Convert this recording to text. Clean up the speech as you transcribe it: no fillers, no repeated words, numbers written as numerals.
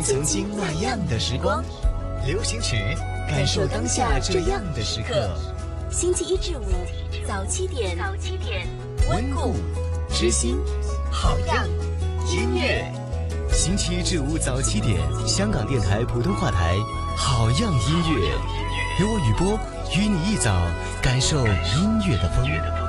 没曾经那样的时光。流行曲，感受当下这样的时刻。 星期一至五早7点， 温故知新，好样音乐。星期一至五早7点，香港电台普通话台，好样音乐，由我雨波与你一早感受音乐的风。